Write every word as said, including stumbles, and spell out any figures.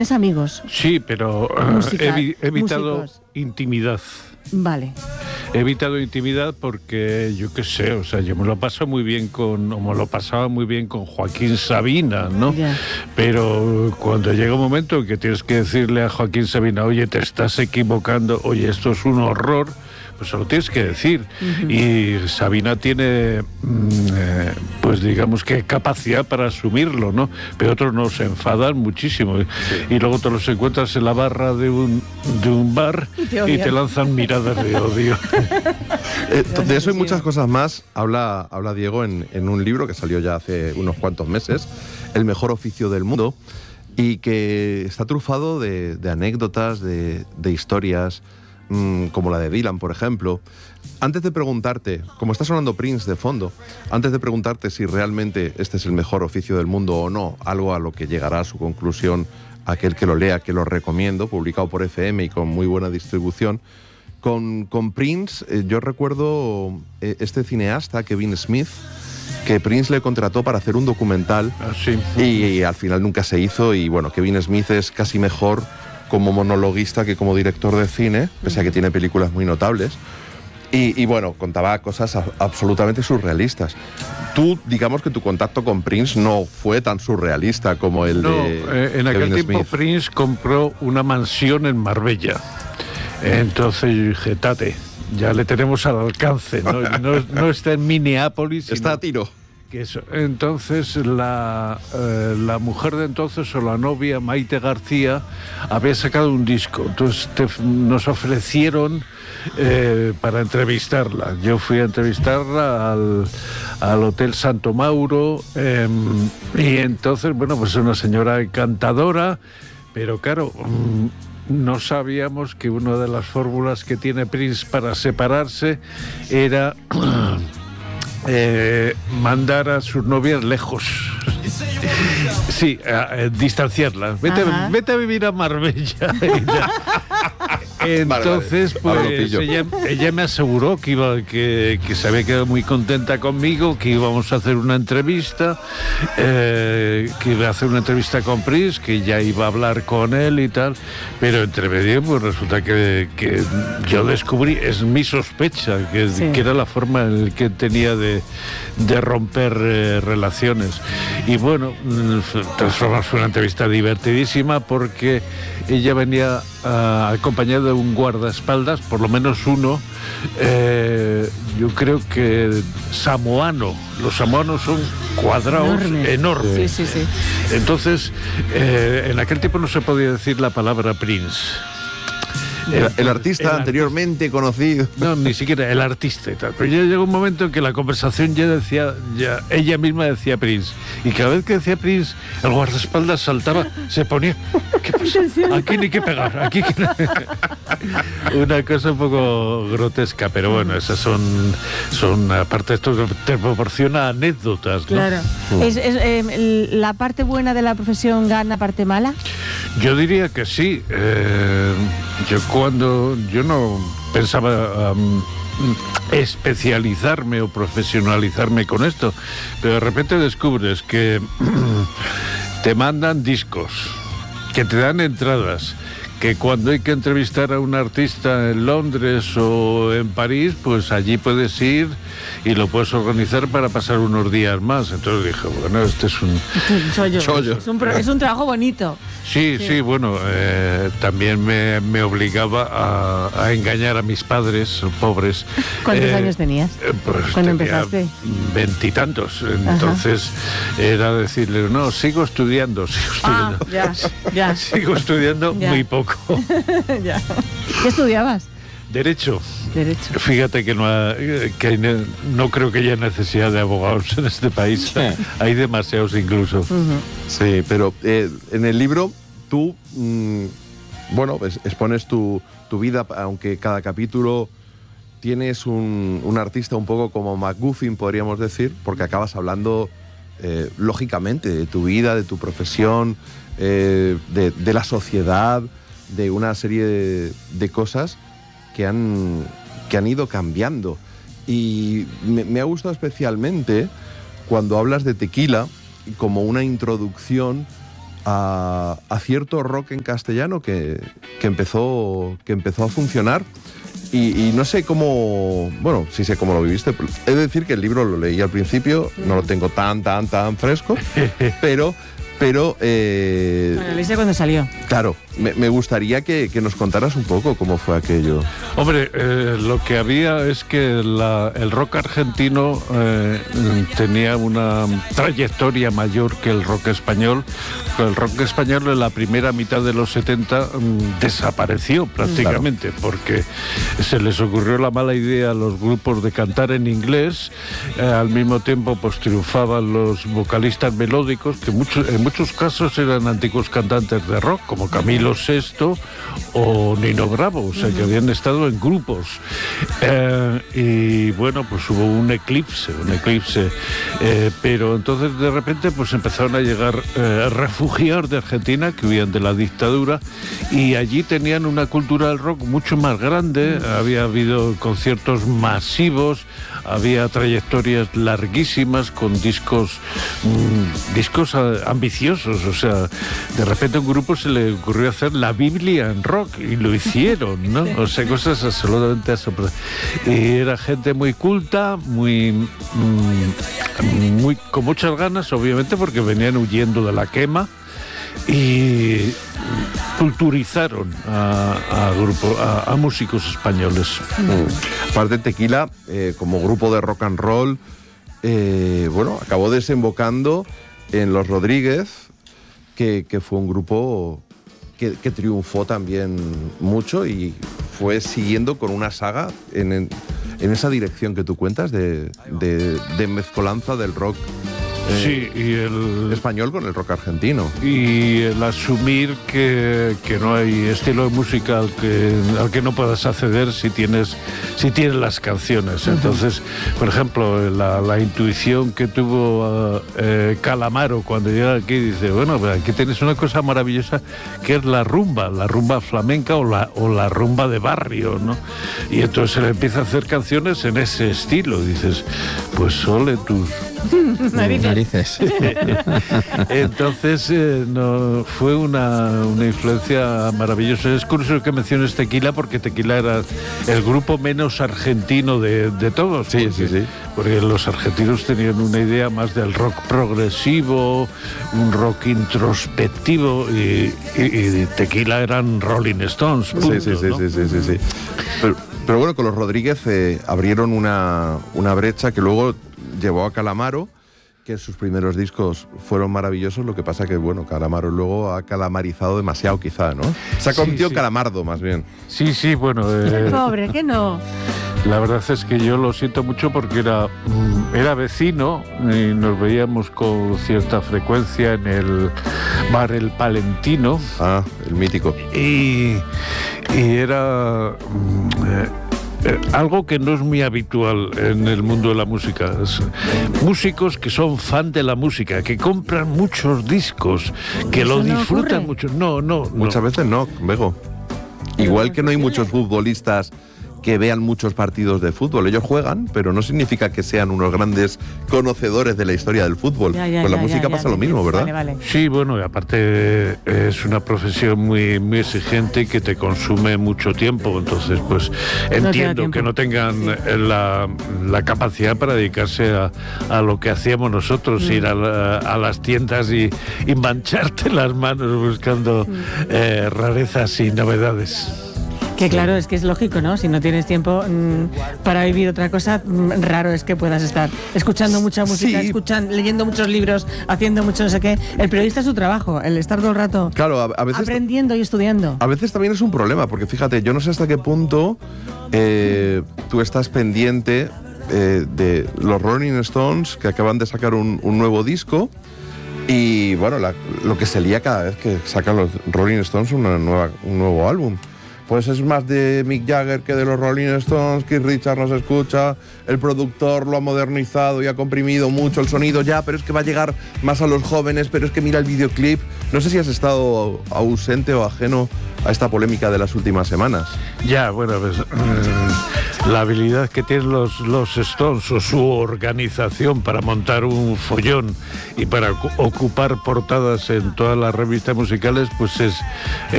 ¿Es amigos? Sí, pero Musical, he, he evitado músicos. intimidad. Vale. He evitado intimidad porque, yo qué sé, o sea, yo me lo paso muy bien con, o me lo pasaba muy bien con Joaquín Sabina, ¿no? Ya. Pero cuando llega un momento en que tienes que decirle a Joaquín Sabina, oye, te estás equivocando, oye, esto es un horror, pues se lo tienes que decir. Uh-huh. Y Sabina tiene, mm, eh, pues digamos que capacidad para asumirlo, ¿no? Pero otros nos enfadan muchísimo. Sí. Y luego te los encuentras en la barra de un, de un bar y te, y te lanzan miradas de odio. eh, de eso y muchas cosas más habla, habla Diego en, en un libro que salió ya hace unos cuantos meses, El mejor oficio del mundo, y que está trufado de, de anécdotas, de, de historias, como la de Dylan, por ejemplo. Antes de preguntarte, como está sonando Prince de fondo, antes de preguntarte si realmente este es el mejor oficio del mundo o no, algo a lo que llegará a su conclusión aquel que lo lea, que lo recomiendo, publicado por F M y con muy buena distribución, con, con Prince, eh, yo recuerdo eh, este cineasta, Kevin Smith, que Prince le contrató para hacer un documental. Ah, sí. y, y al final nunca se hizo, y bueno, Kevin Smith es casi mejor como monologuista que como director de cine, pese a que tiene películas muy notables. Y, y bueno, contaba cosas a, absolutamente surrealistas. Tú, digamos que tu contacto con Prince no fue tan surrealista como el no, de eh, en aquel Kevin tiempo Smith. Prince compró una mansión en Marbella. Entonces yo dije, tate, ya le tenemos al alcance, no, no, no está en Minneapolis. Sino está a tiro. Que eso. Entonces la, eh, la mujer de entonces, o la novia, Maite García, había sacado un disco. Entonces te, nos ofrecieron eh, para entrevistarla. Yo fui a entrevistarla al, al Hotel Santo Mauro, eh, y entonces, bueno, pues una señora encantadora, pero claro, no sabíamos que una de las fórmulas que tiene Prince para separarse era Eh, mandar a sus novias lejos. Sí, a, a distanciarlas. Vete, vete a vivir a Marbella. Entonces, vale, vale. pues ella, ella me aseguró que iba, que, que se había quedado muy contenta conmigo, que íbamos a hacer una entrevista, eh, que iba a hacer una entrevista con Prince, que ya iba a hablar con él y tal, pero entre medio, pues resulta que, que yo descubrí, es mi sospecha, que, sí. que era la forma en la que tenía de, de romper eh, relaciones. Y bueno, transformarse en una entrevista divertidísima porque ella venía uh, acompañada de un guardaespaldas, por lo menos uno, eh, yo creo que samoano. Los samoanos son cuadrados enormes. enormes. Sí, sí, sí. Entonces, eh, en aquel tiempo no se podía decir la palabra Prince. El, el artista el anteriormente artista. conocido. No, ni siquiera el artista y tal. Pero ya llegó un momento en que la conversación ya decía, ya ella misma decía Prince. Y cada vez que decía Prince, el guardaespaldas saltaba, se ponía, ¿qué pasa? Aquí ni que pegar, aquí que... Una cosa un poco grotesca, pero bueno, esas son, son aparte esto te proporciona anécdotas, ¿no? Claro. Mm. ¿Es, es eh, la parte buena de la profesión gana parte mala? Yo diría que sí. Eh, yo cuando yo no pensaba um, especializarme o profesionalizarme con esto, pero de repente descubres que te mandan discos, que te dan entradas, que cuando hay que entrevistar a un artista en Londres o en París, pues allí puedes ir y lo puedes organizar para pasar unos días más. Entonces dije, bueno, este es un chollo. chollo. Es, un, es un trabajo bonito. Sí, sí, sí, bueno, eh, también me, me obligaba a, a engañar a mis padres, pobres. ¿Cuántos eh, años tenías eh, pues cuando empezaste? Veintitantos. Entonces Ajá. era decirle, no, sigo estudiando, sigo estudiando. Ah, ya, ya. Sigo estudiando ya. muy poco. ya. ¿Qué estudiabas? Derecho. Derecho. Fíjate que no, ha, que no creo que haya necesidad de abogados en este país. Sí. Hay demasiados incluso. Uh-huh. Sí, pero eh, en el libro tú, mmm, bueno, pues expones tu, tu vida, aunque cada capítulo tienes un, un artista un poco como MacGuffin, podríamos decir, porque acabas hablando, eh, lógicamente, de tu vida, de tu profesión, eh, de, de la sociedad, de una serie de, de cosas que han, que han ido cambiando. Y me, me ha gustado especialmente cuando hablas de Tequila como una introducción a, a cierto rock en castellano que, que, empezó, que empezó a funcionar. Y, y no sé cómo, bueno, sí sé cómo lo viviste. He de decir que el libro lo leí al principio, no lo tengo tan, tan, tan fresco, pero... Pero, eh, bueno, lo hice cuando salió. Claro, me, me gustaría que, que nos contaras un poco cómo fue aquello. Hombre, eh, lo que había es que la, el rock argentino eh, tenía una trayectoria mayor que el rock español. El rock español en la primera mitad de los setenta mm, desapareció prácticamente, claro, porque se les ocurrió la mala idea a los grupos de cantar en inglés. Eh, al mismo tiempo, pues triunfaban los vocalistas melódicos, que muchos, en muchos casos eran antiguos cantantes de rock, como Camilo Sesto o Nino Bravo, o sea, que habían estado en grupos. Eh, y bueno, pues hubo un eclipse, un eclipse. Eh, pero entonces de repente pues empezaron a llegar eh, refugiados de Argentina que huían de la dictadura, y allí tenían una cultura del rock mucho más grande. Había habido conciertos masivos, había trayectorias larguísimas con discos mmm, discos ambiciosos. O sea, de repente a un grupo se le ocurrió hacer la Biblia en rock y lo hicieron, ¿no? O sea, cosas absolutamente asombrosas. Y era gente muy culta, muy, mmm, muy con muchas ganas, obviamente, porque venían huyendo de la quema, y culturizaron a, a, grupo, a, a músicos españoles. Mm. Aparte, Tequila, eh, como grupo de rock and roll, eh, bueno, acabó desembocando en Los Rodríguez, que, que fue un grupo que, que triunfó también mucho y fue siguiendo con una saga en, en, en esa dirección que tú cuentas de, de, de mezcolanza del rock. Sí, y el español con el rock argentino. Y el asumir que, que no hay estilo de música al que, al que no puedas acceder si tienes, si tienes las canciones. Entonces, por ejemplo, la, la intuición que tuvo uh, eh, Calamaro cuando llega aquí, dice, bueno, aquí tienes una cosa maravillosa que es la rumba, la rumba flamenca o la, o la rumba de barrio, ¿no? Y entonces se le empieza a hacer canciones en ese estilo. Dices, pues ole tus narices. Entonces eh, no, fue una, una influencia maravillosa. Es curioso que menciones Tequila, porque Tequila era el grupo menos argentino de, de todos. Sí, porque, sí, sí. Porque los argentinos tenían una idea más del rock progresivo, un rock introspectivo, y, y, y Tequila eran Rolling Stones. Punto, sí, sí, sí, ¿no? sí, sí, sí, sí. Pero, pero bueno, con los Rodríguez eh, abrieron una, una brecha que luego llevó a Calamaro, que sus primeros discos fueron maravillosos. Lo que pasa que, bueno, Calamaro luego ha calamarizado demasiado, quizá, ¿no? Se ha convertido sí, sí. Calamardo, más bien. Sí, sí, bueno. Eh, Pobre, que no. La verdad es que yo lo siento mucho porque era, era vecino y nos veíamos con cierta frecuencia en el bar El Palentino. Ah, el mítico. Y, y era... Eh, Eh, algo que no es muy habitual en el mundo de la música. Es, músicos que son fan de la música, que compran muchos discos, que lo no disfrutan ocurre. mucho. No, no, Muchas no. veces no, Bego. Igual que no hay muchos futbolistas que vean muchos partidos de fútbol. Ellos juegan, pero no significa que sean unos grandes conocedores de la historia del fútbol. Ya, ya, Con la ya, música ya, pasa ya, lo mismo, ¿verdad? Vale, vale. Sí, bueno, y aparte eh, es una profesión muy, muy exigente y que te consume mucho tiempo. Entonces, pues entiendo tiempo. que no tengan eh, la, la capacidad para dedicarse a, a lo que hacíamos nosotros, Mm. ir a, la- a las tiendas y, y mancharte las manos buscando eh, rarezas y novedades. Que claro, es que es lógico, ¿no? Si no tienes tiempo mmm, para vivir otra cosa, mmm, raro es que puedas estar escuchando mucha música, Sí. escuchan, leyendo muchos libros, haciendo mucho no sé qué. El periodista es su trabajo, el estar todo el rato Claro, a, a veces... aprendiendo y estudiando. A veces también es un problema, porque fíjate, yo no sé hasta qué punto eh, tú estás pendiente eh, de los Rolling Stones, que acaban de sacar un, un nuevo disco, y bueno, la- lo que se lía cada vez que sacan los Rolling Stones una nueva, un nuevo álbum. pues es más de Mick Jagger que de los Rolling Stones, Keith Richards no se escucha, el productor lo ha modernizado y ha comprimido mucho el sonido ya, pero es que va a llegar más a los jóvenes, pero es que mira el videoclip. No sé si has estado ausente o ajeno a esta polémica de las últimas semanas. Ya, bueno, pues mmm, la habilidad que tienen los, los Stones o su organización para montar un follón y para ocupar portadas en todas las revistas musicales, pues es